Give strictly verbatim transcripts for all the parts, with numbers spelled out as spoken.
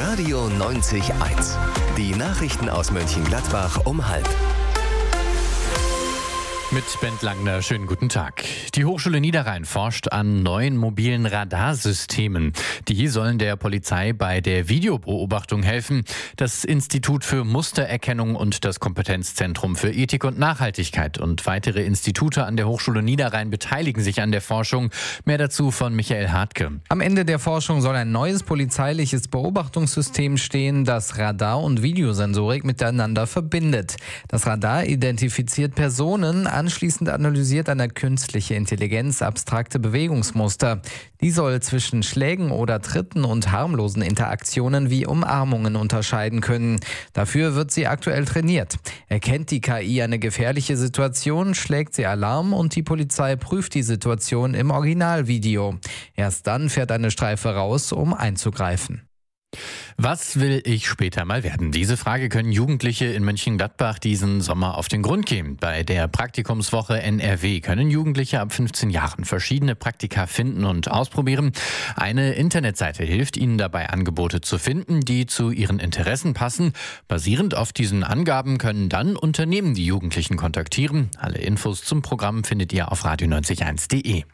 Radio neunzig eins. Die Nachrichten aus Mönchengladbach um halb. Mit Bent Langner, schönen guten Tag. Die Hochschule Niederrhein forscht an neuen mobilen Radarsystemen. Die sollen der Polizei bei der Videobeobachtung helfen. Das Institut für Mustererkennung und das Kompetenzzentrum für Ethik und Nachhaltigkeit und weitere Institute an der Hochschule Niederrhein beteiligen sich an der Forschung. Mehr dazu von Michael Hartke. Am Ende der Forschung soll ein neues polizeiliches Beobachtungssystem stehen, das Radar- und Videosensorik miteinander verbindet. Das Radar identifiziert Personen, anschließend analysiert eine künstliche Intelligenz abstrakte Bewegungsmuster. Die soll zwischen Schlägen oder Tritten und harmlosen Interaktionen wie Umarmungen unterscheiden können. Dafür wird sie aktuell trainiert. Erkennt die K I eine gefährliche Situation, schlägt sie Alarm und die Polizei prüft die Situation im Originalvideo. Erst dann fährt eine Streife raus, um einzugreifen. Was will ich später mal werden? Diese Frage können Jugendliche in Mönchengladbach diesen Sommer auf den Grund gehen. Bei der Praktikumswoche N R W können Jugendliche ab fünfzehn Jahren verschiedene Praktika finden und ausprobieren. Eine Internetseite hilft ihnen dabei, Angebote zu finden, die zu ihren Interessen passen. Basierend auf diesen Angaben können dann Unternehmen die Jugendlichen kontaktieren. Alle Infos zum Programm findet ihr auf radio neunzig eins punkt de.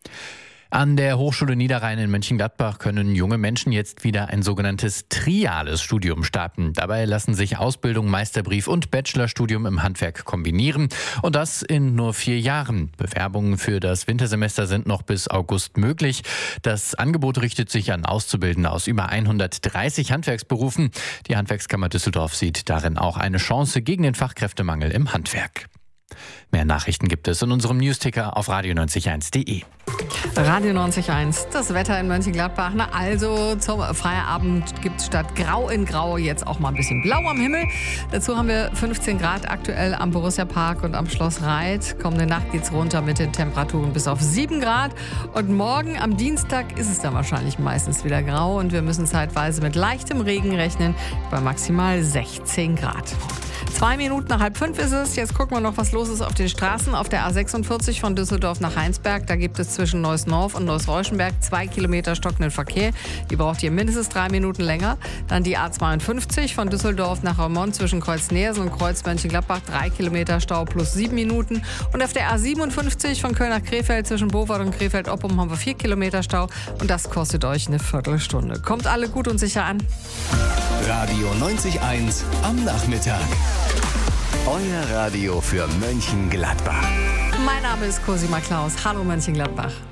An der Hochschule Niederrhein in Mönchengladbach können junge Menschen jetzt wieder ein sogenanntes triales Studium starten. Dabei lassen sich Ausbildung, Meisterbrief und Bachelorstudium im Handwerk kombinieren. Und das in nur vier Jahren. Bewerbungen für das Wintersemester sind noch bis August möglich. Das Angebot richtet sich an Auszubildende aus über hundertdreißig Handwerksberufen. Die Handwerkskammer Düsseldorf sieht darin auch eine Chance gegen den Fachkräftemangel im Handwerk. Mehr Nachrichten gibt es in unserem Newsticker auf radio neunzig eins punkt de. Radio neunzig Komma eins, das Wetter in Mönchengladbach. Na also, zum Feierabend gibt es statt Grau in Grau jetzt auch mal ein bisschen Blau am Himmel. Dazu haben wir fünfzehn Grad aktuell am Borussia Park und am Schloss Reit. Kommende Nacht geht's runter mit den Temperaturen bis auf sieben Grad. Und morgen am Dienstag ist es dann wahrscheinlich meistens wieder grau. Und wir müssen zeitweise mit leichtem Regen rechnen bei maximal sechzehn Grad. Zwei Minuten nach halb fünf ist es. Jetzt gucken wir noch, was los ist auf den Straßen. Auf der A sechsundvierzig von Düsseldorf nach Heinsberg. Da gibt es zwischen Neuss-Norf und Neuss-Reuschenberg zwei Kilometer stockenden Verkehr. Die braucht ihr mindestens drei Minuten länger. Dann die A zweiundfünfzig von Düsseldorf nach Raumont zwischen Kreuz-Neersen und Kreuz-Mönchengladbach. Drei Kilometer Stau plus sieben Minuten. Und auf der A siebenundfünfzig von Köln nach Krefeld zwischen Bovard und Krefeld-Oppum haben wir vier Kilometer Stau. Und das kostet euch eine Viertelstunde. Kommt alle gut und sicher an. Radio neunzig Komma eins am Nachmittag. Euer Radio für Mönchengladbach. Mein Name ist Cosima Klaus. Hallo Mönchengladbach.